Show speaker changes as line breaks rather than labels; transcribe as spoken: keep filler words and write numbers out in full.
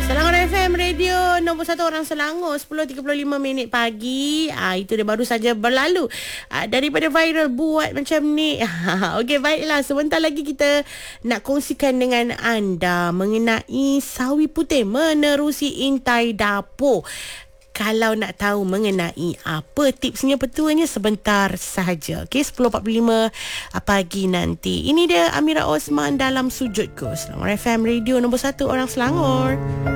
Selangor F M Radio nombor satu orang Selangor, sepuluh tiga puluh lima minit pagi. Ah, itu dia baru saja berlalu. Ah, daripada viral buat macam ni. Okey, baiklah. Sebentar lagi kita nak kongsikan dengan anda mengenai sawi putih menerusi intai dapur. Kalau nak tahu mengenai apa tipsnya, betulnya sebentar sahaja. Okey, sepuluh empat puluh lima pagi nanti. Ini dia Amira Osman dalam Sujudku. Selangor F M Radio nombor satu orang Selangor.